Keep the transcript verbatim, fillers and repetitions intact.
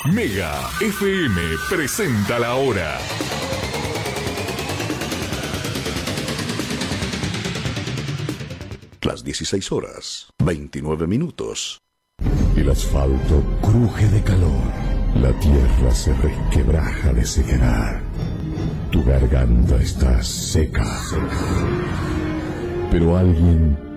Mega F M presenta la hora. Las dieciséis horas, veintinueve minutos. El asfalto cruje de calor. La tierra se resquebraja de sequedad. Tu garganta está seca. Pero alguien